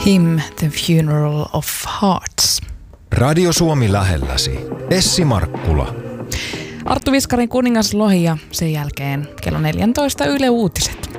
Him, The Funeral of Hearts. Radio Suomi lähelläsi. Essi Markkula. Arttu Viskarin Kuningas Lohi ja sen jälkeen kello 14 Yle Uutiset.